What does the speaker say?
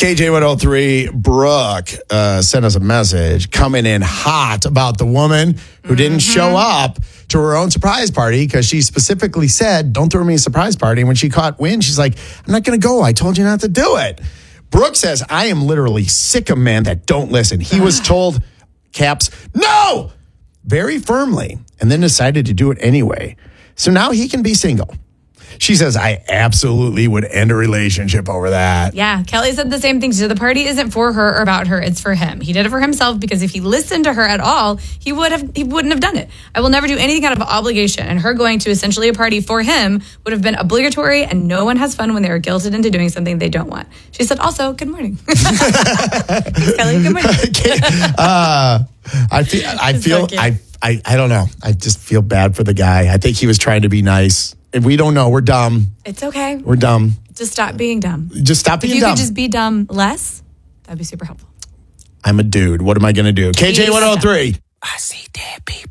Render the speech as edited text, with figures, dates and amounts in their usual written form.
KJ103, Brooke sent us a message coming in hot about the woman who didn't show up to her own surprise party because she specifically said, don't throw me a surprise party. And when she caught wind, she's like, I'm not going to go. I told you not to do it. Brooke says, I am literally sick of men that don't listen. He was told, caps, no, very firmly, and then decided to do it anyway. So now he can be single. She says, I absolutely would end a relationship over that. Yeah, Kelly said the same thing. She said the party isn't for her or about her. It's for him. He did it for himself because if he listened to her at all, he wouldn't have done it. I will never do anything out of obligation. And her going to essentially a party for him would have been obligatory, and no one has fun when they are guilted into doing something they don't want. She said, also, good morning. Thanks, Kelly. Good morning. I don't know. I just feel bad for the guy. I think he was trying to be nice. If we don't know, we're dumb. It's okay. We're dumb. Just stop being dumb. Just stop being dumb. If you could just be dumb less, that'd be super helpful. I'm a dude. What am I going to do? KJ103. I see dead people.